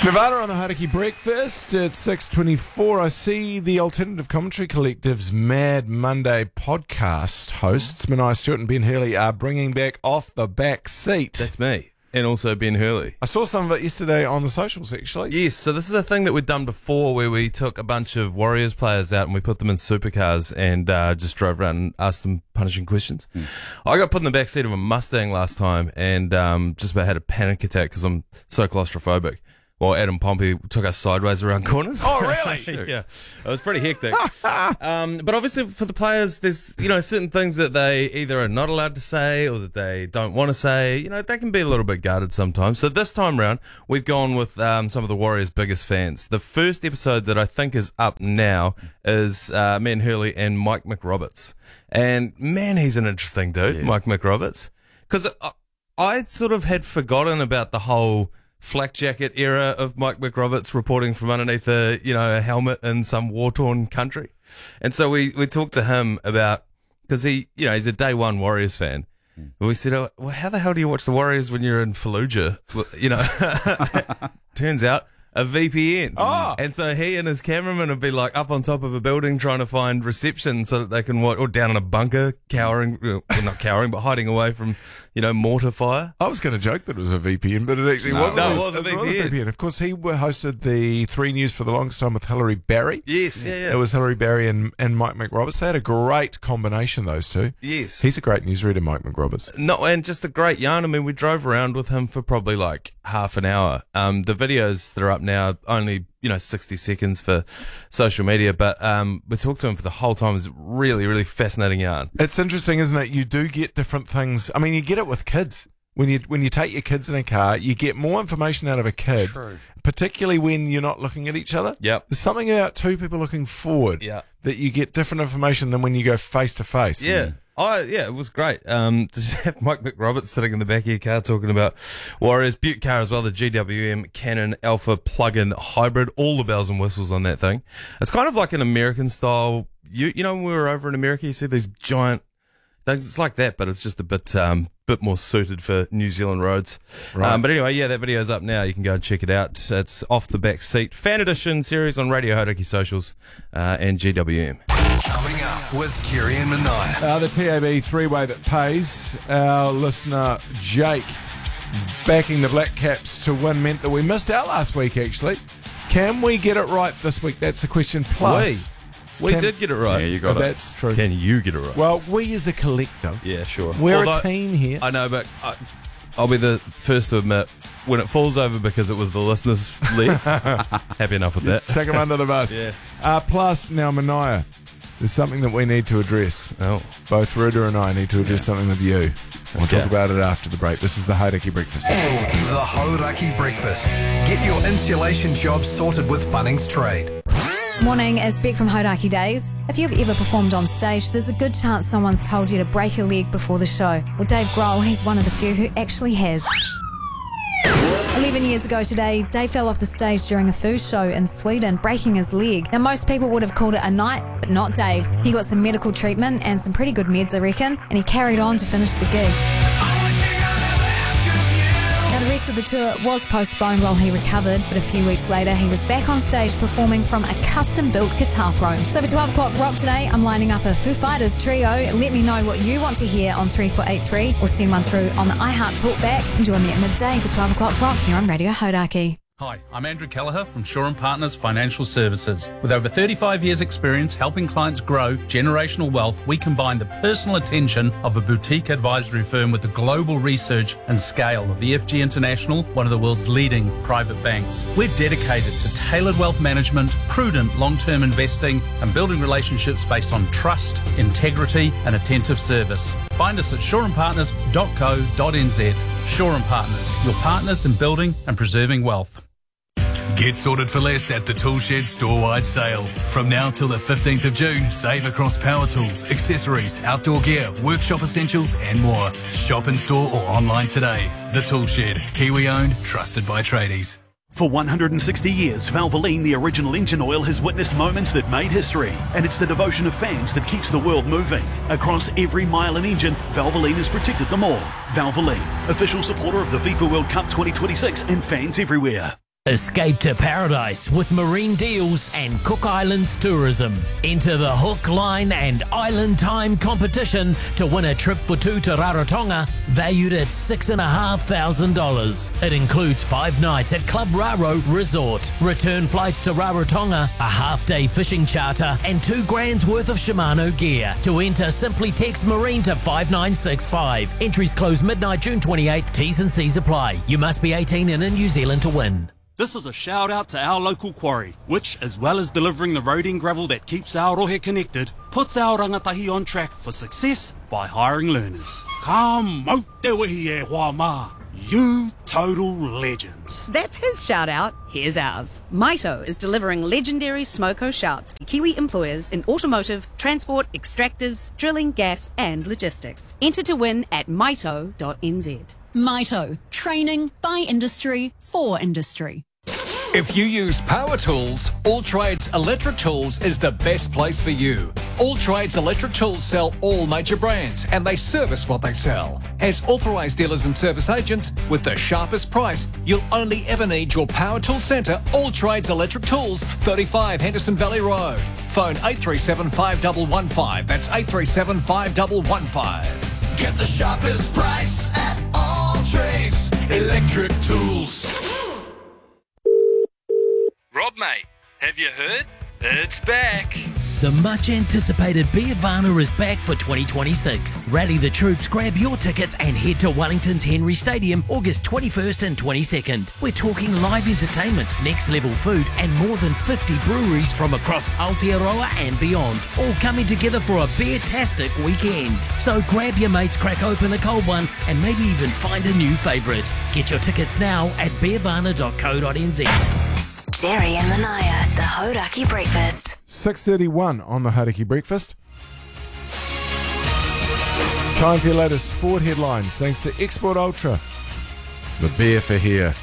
Nevada on the Hauraki Breakfast. It's 6:24. I see the Alternative Commentary Collective's Mad Monday podcast hosts, Manaia Stewart and Ben Hurley, are bringing back Off the Back Seat. That's me. And also Ben Hurley. I saw some of it yesterday on the socials, actually. Yes, so this is a thing that we've done before where we took a bunch of Warriors players out and we put them in supercars and just drove around and asked them punishing questions. I got put in the back seat of a Mustang last time and just about had a panic attack because I'm so claustrophobic. Well, Adam Pompey took us sideways around corners. Oh, really? Yeah, it was pretty hectic. But obviously for the players, there's, certain things that they either are not allowed to say or that they don't want to say. They can be a little bit guarded sometimes. So this time round, we've gone with some of the Warriors' biggest fans. The first episode that I think is up now is me and Hurley and Mike McRoberts. And man, he's an interesting dude, Mike McRoberts. Because I sort of had forgotten about the whole flak jacket era of Mike McRoberts reporting from underneath a helmet in some war-torn country. And so we talked to him about, because he's a day one Warriors fan. We said, well, how the hell do you watch the Warriors when you're in Fallujah? Well, turns out a VPN. Oh. And so he and his cameraman would be like up on top of a building trying to find reception so that they can watch, or down in a bunker, cowering, well, not cowering, but hiding away from, mortar fire. I was going to joke that it was a VPN, but it actually wasn't. No, it was a VPN. Of course, he hosted the 3 News for the longest time with Hilary Barry. Yes, yeah. It was Hilary Barry and Mike McRoberts. They had a great combination, those two. Yes. He's a great newsreader, Mike McRoberts. No, and just a great yarn. I mean, we drove around with him for probably like half an hour. The videos that are up now, only 60 seconds for social media, but we talked to him for the whole time. It was really, really fascinating yarn. It's interesting, isn't it? You do get different things. I mean, you get it with kids. When you take your kids in a car, you get more information out of a kid. True. Particularly when you're not looking at each other. Yep. There's something about two people looking forward that you get different information than when you go face to face. Yeah. It was great. To have Mike McRoberts sitting in the back of your car talking about Warriors, Butte car as well, the GWM Cannon Alpha plug-in hybrid, all the bells and whistles on that thing. It's kind of like an American style. When we were over in America, you see these giant things. It's like that, but it's just a bit more suited for New Zealand roads. Right. But anyway, that video's up now. You can go and check it out. It's Off the Back Seat Fan Edition series on Radio Hauraki Socials and GWM. Coming up with Jerry and Manaia. The TAB three-way that pays. Our listener Jake backing the Black Caps to win meant that we missed out last week, actually. Can we get it right this week? That's the question. Plus, we did get it right. Yeah, you got it. That's true. Can you get it right? Well, we as a collective. Yeah, sure. We're a team here. I know, but I'll be the first to admit, when it falls over because it was the listeners' lead, happy enough with that. Check them under the bus. Yeah. Plus, now, Manaia, there's something that we need to address. Oh. Both Ruda and I need to address something with you. We'll talk about it after the break. This is the Hauraki Breakfast. The Hauraki Breakfast. Get your insulation job sorted with Bunnings Trade. Morning, it's Beck from Hauraki Days. If you've ever performed on stage, there's a good chance someone's told you to break a leg before the show. Well, Dave Grohl, he's one of the few who actually has. 11 years ago today, Dave fell off the stage during a food show in Sweden, breaking his leg. Now, most people would have called it a night, but not Dave. He got some medical treatment and some pretty good meds, I reckon, and he carried on to finish the gig. Now, the rest of the tour was postponed while he recovered, but a few weeks later, he was back on stage performing from a custom-built guitar throne. So for 12 o'clock rock today, I'm lining up a Foo Fighters trio. Let me know what you want to hear on 3483 or send one through on the iHeart Talkback. And join me at midday for 12 o'clock rock here on Radio Hauraki. Hi, I'm Andrew Kelleher from Shaw & Partners Financial Services. With over 35 years' experience helping clients grow generational wealth, we combine the personal attention of a boutique advisory firm with the global research and scale of EFG International, one of the world's leading private banks. We're dedicated to tailored wealth management, prudent long-term investing, and building relationships based on trust, integrity, and attentive service. Find us at shawandpartners.co.nz. Shaw & Partners, your partners in building and preserving wealth. Get sorted for less at the Toolshed store-wide sale. From now till the 15th of June, save across power tools, accessories, outdoor gear, workshop essentials and more. Shop in store or online today. The Toolshed, Kiwi-owned, trusted by tradies. For 160 years, Valvoline, the original engine oil, has witnessed moments that made history. And it's the devotion of fans that keeps the world moving. Across every mile and engine, Valvoline has protected them all. Valvoline, official supporter of the FIFA World Cup 2026 and fans everywhere. Escape to paradise with marine deals and Cook Islands Tourism. Enter the hook, line and island time competition to win a trip for two to Rarotonga valued at $6,500. It includes 5 nights at Club Raro Resort, return flights to Rarotonga, a half-day fishing charter and $2,000 worth of Shimano gear. To enter, simply text Marine to 5965. Entries close midnight June 28th. T's and C's apply. You must be 18 and in New Zealand to win. This is a shout out to our local quarry, which, as well as delivering the road and gravel that keeps our rohe connected, puts our rangatahi on track for success by hiring learners. Ka mau te wihi e hoa ma. You total legends. That's his shout out. Here's ours. Maito is delivering legendary Smoko shouts to Kiwi employers in automotive, transport, extractives, drilling, gas, and logistics. Enter to win at maito.nz. Maito, training by industry for industry. If you use power tools, All Trades Electric Tools is the best place for you. All Trades Electric Tools sell all major brands and they service what they sell. As authorised dealers and service agents, with the sharpest price, you'll only ever need your power tool centre, All Trades Electric Tools, 35 Henderson Valley Road. Phone 837 5115. That's 837 5115. Get the sharpest price at All Trades Electric Tools. Rob, mate, have you heard? It's back. The much anticipated Beervana is back for 2026. Rally the troops, grab your tickets and head to Wellington's Henry Stadium August 21st and 22nd. We're talking live entertainment, next level food and more than 50 breweries from across Aotearoa and beyond, all coming together for a beer-tastic weekend. So grab your mates, crack open a cold one and maybe even find a new favourite. Get your tickets now at beervana.co.nz. Jerry and Manaya, the Hauraki Breakfast. 6:31 on the Hauraki Breakfast. Time for your latest sport headlines, thanks to Export Ultra, the beer for here.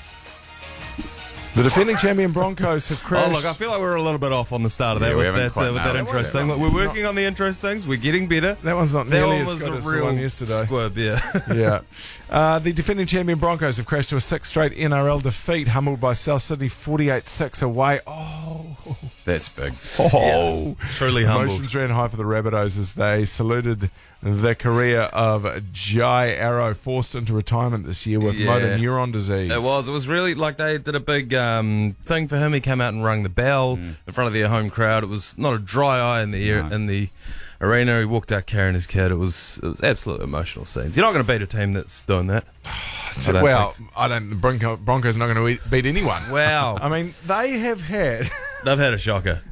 The defending champion Broncos have crashed. Oh, look, I feel like we're a little bit off on the start of that with that intro thing. Look, we're working on the intro things. We're getting better. That one's not nearly as good as the one yesterday. Squib, yeah. Yeah. The defending champion Broncos have crashed to a 6th straight NRL defeat, humbled by South Sydney 48-6 away. Oh, that's big. Oh, yeah, truly humbled. Emotions ran high for the Rabbitohs as they saluted the career of Jai Arrow, forced into retirement this year with motor neuron disease. It was really like they did a big thing for him. He came out and rung the bell in front of their home crowd. It was not a dry eye in the arena. He walked out carrying his kid. It was absolutely emotional scenes. You're not going to beat a team that's doing that. The Broncos are not going to beat anyone. Wow. I mean, they've had a shocker.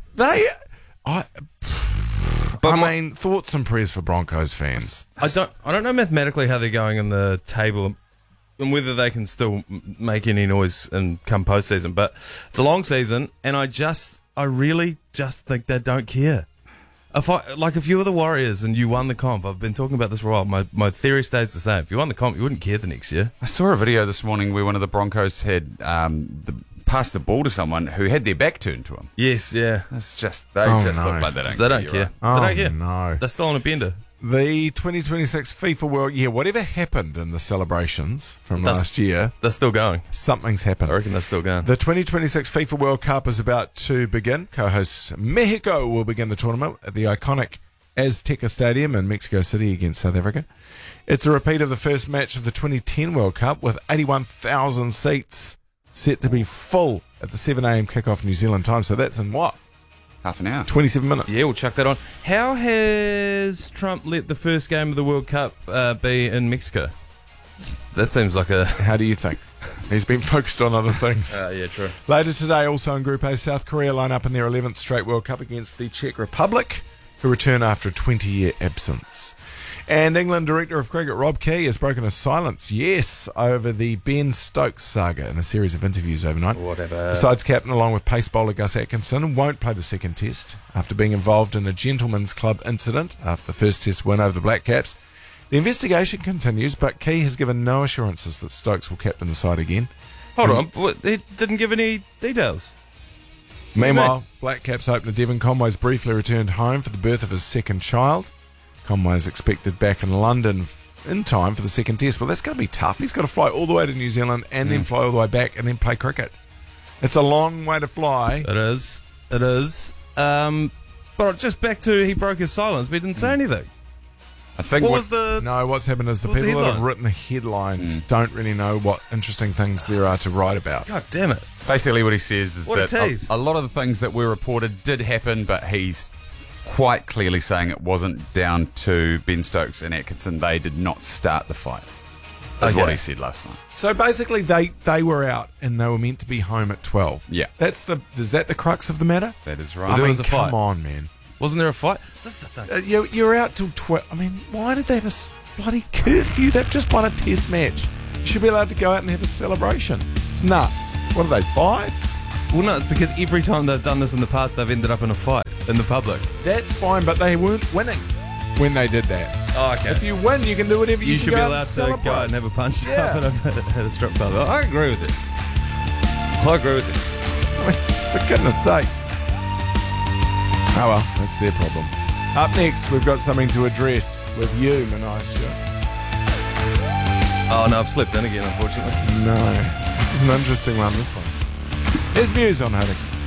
Thoughts and prayers for Broncos fans. I don't know mathematically how they're going in the table and whether they can still make any noise and come postseason, but it's a long season, and I really just think they don't care. If you were the Warriors and you won the comp, I've been talking about this for a while, my theory stays the same. If you won the comp, you wouldn't care the next year. I saw a video this morning where one of the Broncos had passed the ball to someone who had their back turned to him. Yes, yeah. It's just look like they don't care. Oh, They don't care. No. They're still on a bender. The 2026 FIFA World... whatever happened in the celebrations from last year... They're still going. Something's happened. I reckon they're still going. The 2026 FIFA World Cup is about to begin. Co-hosts Mexico will begin the tournament at the iconic Azteca Stadium in Mexico City against South Africa. It's a repeat of the first match of the 2010 World Cup with 81,000 seats set to be full at the 7 a.m. kickoff New Zealand time. So that's in what? Half an hour. 27 minutes. Yeah, we'll chuck that on. How has Trump let the first game of the World Cup be in Mexico? That seems like a... How do you think? He's been focused on other things. Yeah, true. Later today, also in Group A, South Korea line up in their 11th straight World Cup against the Czech Republic, who return after a 20-year absence. And England director of cricket Rob Key has broken a silence, over the Ben Stokes saga in a series of interviews overnight. Whatever. The side's captain, along with pace bowler Gus Atkinson, won't play the second test after being involved in a gentleman's club incident after the first test win over the Black Caps. The investigation continues, but Key has given no assurances that Stokes will captain the side again. Hold on, he didn't give any details. Meanwhile, Black Caps opener Devon Conway's briefly returned home for the birth of his second child. Conway is expected back in London in time for the second test. Well, that's going to be tough. He's got to fly all the way to New Zealand and then fly all the way back and then play cricket. It's a long way to fly. It is. But just back to he broke his silence. We didn't say anything. I think what's happened is the what's the people that have headline? written the headlines don't really know what interesting things there are to write about. God damn it. Basically what he says is What a that tease. a lot of the things that were reported did happen, but he's quite clearly saying it wasn't down to Ben Stokes and Atkinson. They did not start the fight. That's what he said last night. So basically, they were out and they were meant to be home at 12. Yeah. Is that the crux of the matter? That is Well, right. there I was mean, a fight. come on, man. Wasn't there a fight? This is the thing. You're out till 12. I mean, why did they have a bloody curfew? They've just won a test match. You should be allowed to go out and have a celebration. It's nuts. What are they, 5? Well, no, it's because every time they've done this in the past, they've ended up in a fight in the public. That's fine, but they weren't winning when they did that. Oh, okay. If you win, you can do whatever you You can should be go out allowed and to celebrate. go out and have a punch Yeah. up at a strip club. I agree with it. I agree with it. I mean, for goodness sake. Oh well, that's their problem. Up next, we've got something to address with you, Manai Stewart. Oh, no, I've slipped in again, unfortunately. No. This is an interesting one, this one. Here's Muse on Hurting.